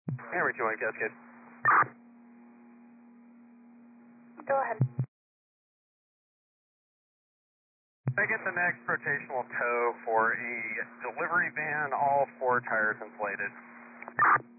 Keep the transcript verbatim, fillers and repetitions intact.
Hammer two one, Cascade. Go ahead. Can I get the next rotational tow for a delivery van, all four tires inflated?